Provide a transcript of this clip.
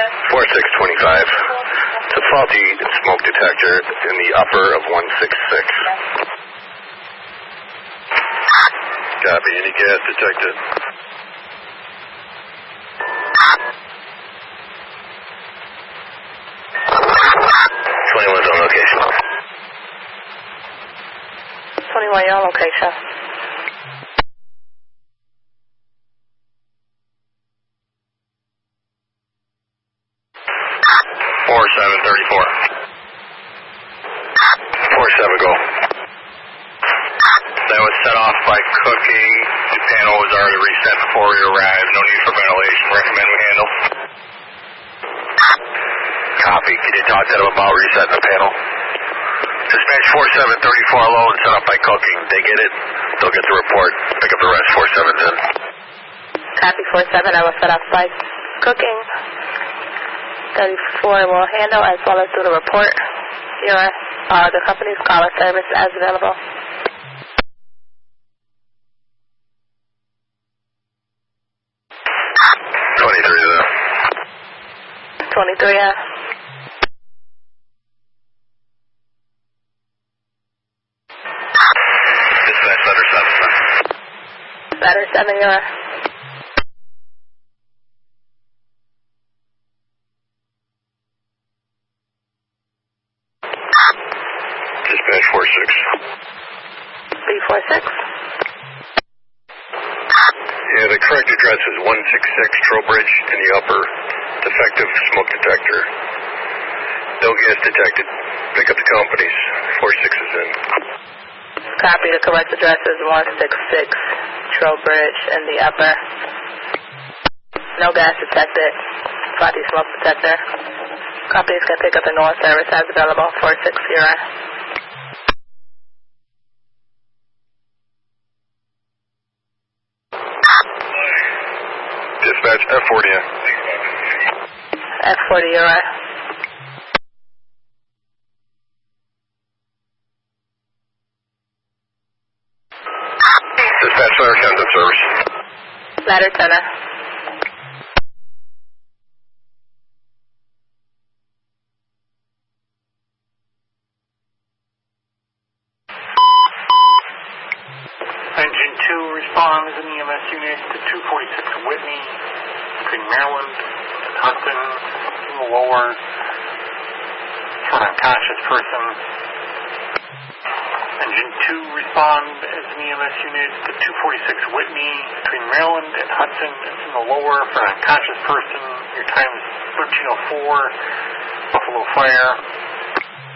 4625. It's a faulty smoke detector in the upper of 166. Copy. Any gas detected? On location. 21, you're on location. Go. That was set off by cooking. The panel was already reset before we arrived. No need for ventilation. Recommend we handle. Copy. Can you talk to them about resetting the panel? Dispatch 4734 alone, set up by cooking. They get it. They'll get the report. Pick up the rest. 4710. Copy 47. I will set up by cooking. 34 will handle as well as do the report. The company's caller service as available. 23, yeah. Dispatch letter 7. Letter 7, you're Dispatch 46. B46. Yeah, the correct address is 166 Trowbridge in the upper. Defective smoke detector. No gas detected. Pick up the companies. 46 is in. Copy. The correct address is 166 Trowbridge in the upper. No gas detected. Faulty smoke detector. Companies can pick up the north service as available. 46, you're on. Dispatch F40. F40, you're on. Dispatch letter 10 to service. Ladder 10. Engine 2 responds in the EMS unit to 246 Whitney between Maryland and Hudson in the lower for an unconscious person. Engine 2 respond as an EMS unit to 246 Whitney between Maryland and Hudson in the lower for an unconscious person. Your time is 13:04. Buffalo Fire.